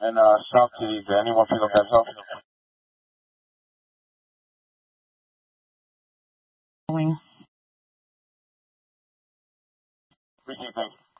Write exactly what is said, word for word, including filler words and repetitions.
and uh, South City. Is there anyone for look as well? Going. Ricky, thanks.